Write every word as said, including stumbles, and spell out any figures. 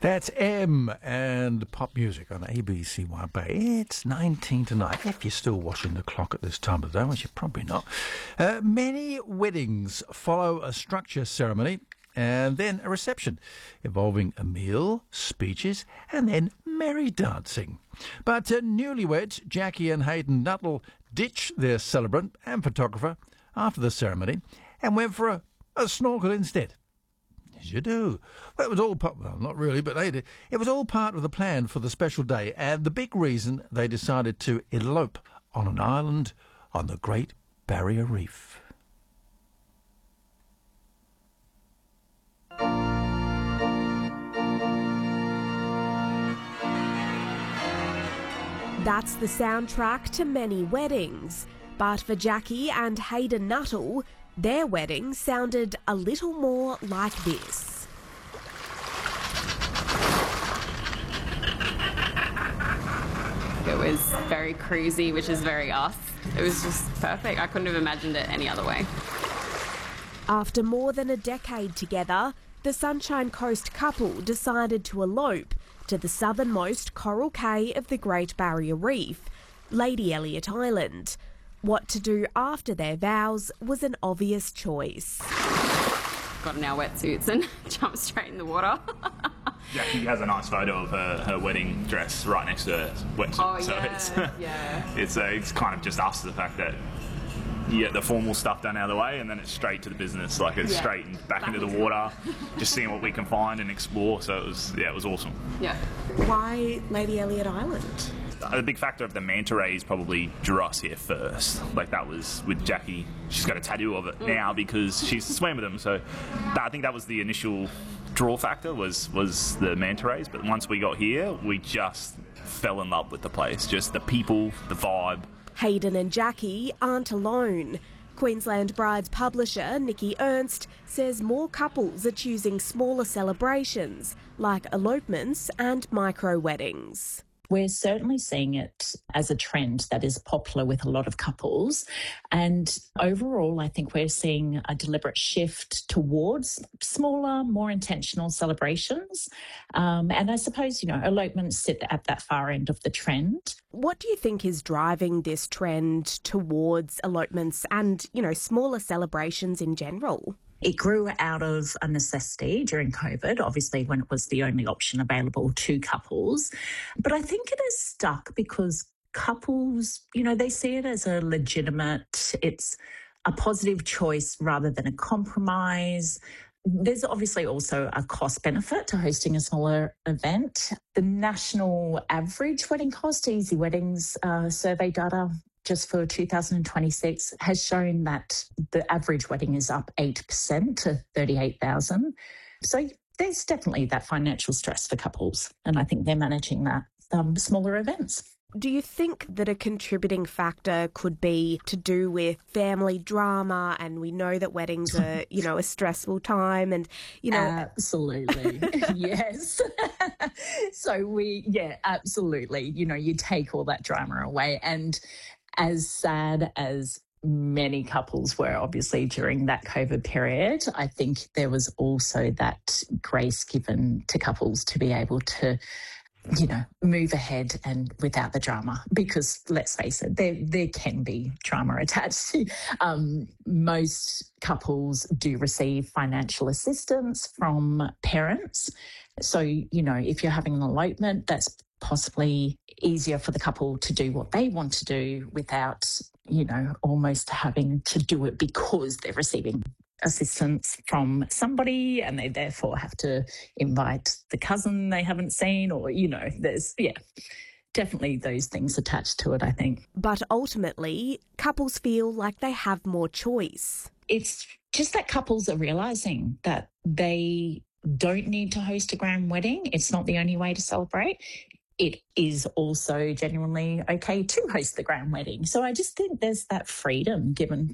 That's M and pop music on A B C One Bay. It's nineteen to nine. If you're still watching the clock at this time of the day, which you're probably not. Uh, many weddings follow a structure ceremony and then a reception involving a meal, speeches and then merry dancing. But uh, newlyweds Jackie and Hayden Nuttall ditched their celebrant and photographer after the ceremony and went for a, a snorkel instead. As you do. Well, it was all part, well, not really, but they did. It was all part of the plan for the special day and the big reason they decided to elope on an island on the Great Barrier Reef. That's the soundtrack to many weddings. But for Jackie and Hayden Nuttall, their wedding sounded a little more like this. It was very cruisy, which is very us. It was just perfect. I couldn't have imagined it any other way. After more than a decade together, the Sunshine Coast couple decided to elope to the southernmost coral cay of the Great Barrier Reef, Lady Elliot Island. What to do after their vows was an obvious choice. Got in our wetsuits and jumped straight in the water. Jackie has a nice photo of her, her wedding dress right next to her wetsuit. Oh, so yeah, it's, yeah. it's, uh, it's kind of just us, the fact that you get the formal stuff done out of the way and then it's straight to the business. Like it's Yeah. straight and back, back into the water, just seeing what we can find and explore. So it was, yeah, it was awesome. Yeah. Why Lady Elliot Island? The big factor of the manta rays probably drew us here first. Like that was with Jackie. She's got a tattoo of it Mm. now because she's swam with them. So that, I think that was the initial draw factor was was the manta rays. But once we got here, we just fell in love with the place. Just the people, the vibe. Hayden and Jackie aren't alone. Queensland Brides publisher Nikki Ernst says more couples are choosing smaller celebrations like elopements and micro-weddings. We're certainly seeing it as a trend that is popular with a lot of couples. And overall, I think we're seeing a deliberate shift towards smaller, more intentional celebrations. Um, and I suppose, you know, elopements sit at that far end of the trend. What do you think is driving this trend towards elopements and, you know, smaller celebrations in general? It grew out of a necessity during COVID, obviously when it was the only option available to couples. But I think it has stuck because couples, you know, they see it as a legitimate, it's a positive choice rather than a compromise. There's obviously also a cost benefit to hosting a smaller event. The national average wedding cost, Easy Weddings uh, survey data, just for two thousand twenty-six has shown that the average wedding is up eight percent to thirty-eight thousand. So there's definitely that financial stress for couples, and I think they're managing that um, smaller events. Do you think that a contributing factor could be to do with family drama? And we know that weddings are, you know, a stressful time and, you know... Absolutely. Yes. So we, yeah, absolutely. You know, you take all that drama away. And as sad as many couples were obviously during that COVID period, I think there was also that grace given to couples to be able to, you know, move ahead and without the drama, because let's face it, there there can be drama attached. um, most couples do receive financial assistance from parents. So, you know, if you're having an elopement, that's possibly easier for the couple to do what they want to do without, you know, almost having to do it because they're receiving assistance from somebody and they therefore have to invite the cousin they haven't seen, or, you know, there's, yeah, definitely those things attached to it, I think. But ultimately, couples feel like they have more choice. It's just that couples are realising that they don't need to host a grand wedding. It's not the only way to celebrate. It is also genuinely okay to host the grand wedding. So I just think there's that freedom given